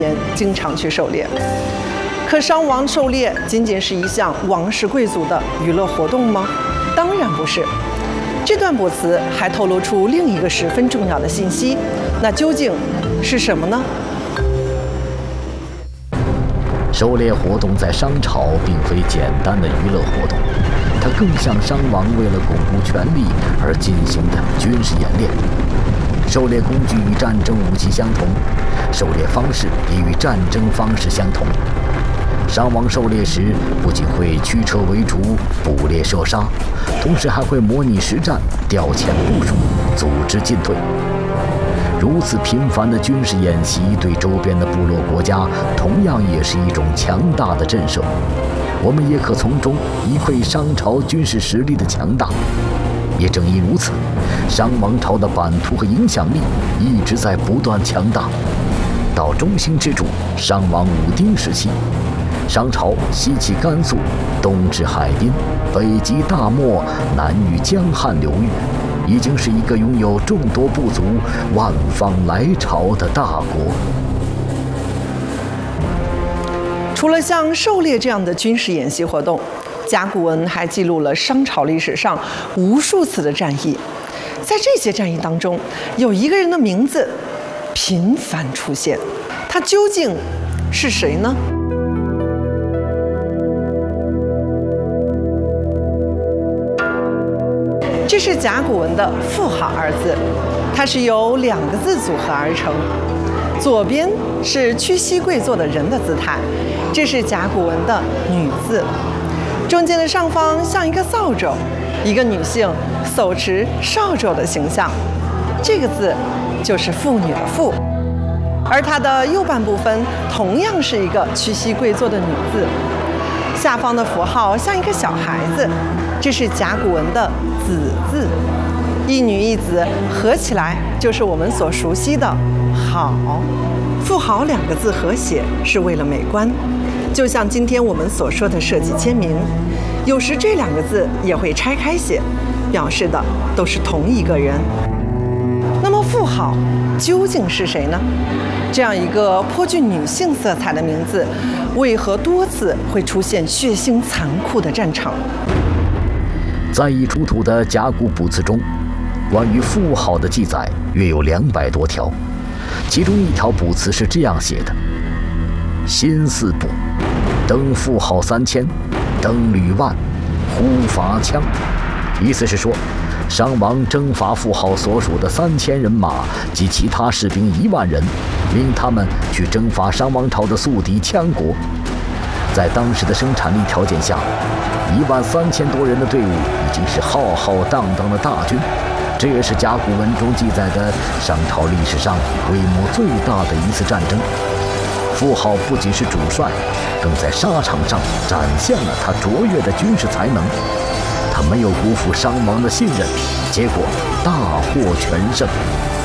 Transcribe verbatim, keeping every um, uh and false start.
经常去狩猎。可商王狩猎仅仅是一项王室贵族的娱乐活动吗？当然不是。这段卜辞还透露出另一个十分重要的信息，那究竟是什么呢？ 狩猎活动在商朝并非简单的娱乐活动，它更像商王为了巩固权力而进行的军事演练。狩猎工具与战争武器相同，狩猎方式也与战争方式相同。商王狩猎时不仅会驱车围逐、捕猎射杀，同时还会模拟实战、调遣部署、组织进退。如此频繁的军事演习对周边的部落国家同样也是一种强大的震慑。我们也可从中一窥商朝军事实力的强大。也正因如此，商王朝的版图和影响力一直在不断强大。到中兴之主商王武丁时期，商朝西起甘肃，东至海滨，北及大漠，南与江汉流域，已经是一个拥有众多部族、万方来朝的大国。 除了像狩猎这样的军事演习活动，甲骨文还记录了商朝历史上无数次的战役。在这些战役当中，有一个人的名字频繁出现，他究竟是谁呢？这是甲骨文的“妇好”二字，它是由两个字组合而成。左边是屈膝跪坐的人的姿态，这是甲骨文的“女”字。中间的上方像一个扫帚，一个女性手持扫帚的形象，这个字就是妇女的“妇”。而它的右半部分同样是一个屈膝跪坐的女字，下方的符号像一个小孩子，这是甲骨文的“子”字。一女一子合起来就是我们所熟悉的“好”。妇好两个字合写是为了美观，就像今天我们所说的设计签名，有时这两个字也会拆开写，表示的都是同一个人。那么妇好究竟是谁呢？这样一个颇具女性色彩的名字，为何多次会出现血腥残酷的战场？ 在已出土的甲骨卜辞中，关于妇好的记载约有两百多条，其中一条卜辞是这样写的：辛巳卜，登妇好三千，登吕万，呼伐羌。意思是说，商王征伐妇好所属的三千人马及其他士兵一万人，令他们去征伐商王朝的宿敌羌国。在当时的生产力条件下，一万三千多人的队伍已经是浩浩荡荡的大军，这也是甲骨文中记载的商朝历史上规模最大的一次战争。妇好不仅是主帅，更在沙场上展现了他卓越的军事才能。他没有辜负商王的信任，结果大获全胜。